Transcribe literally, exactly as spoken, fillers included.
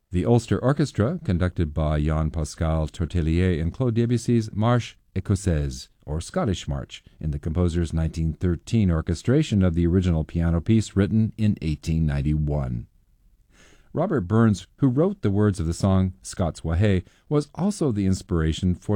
The Ulster Orchestra, conducted by Jean-Pascal Tortelier and Claude Debussy's Marche Écossaise, or Scottish March, in the composer's nineteen thirteen orchestration of the original piano piece written in eighteen ninety-one. Robert Burns, who wrote the words of the song Scots Wha Hae, was also the inspiration for